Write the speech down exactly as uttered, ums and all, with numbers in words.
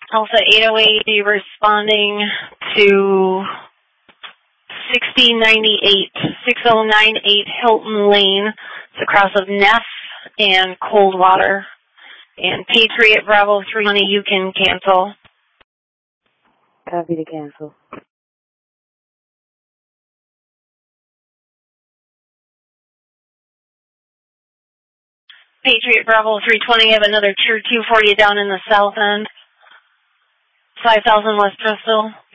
Alpha eight oh eight, be responding to sixty ninety-eight, six oh nine eight Hilton Lane. It's across of Neff and Coldwater. And Patriot Bravo three twenty, you can cancel. Copy to cancel. Patriot Bravo three twenty, have another Tier two for you down in the south end. five thousand West Bristol.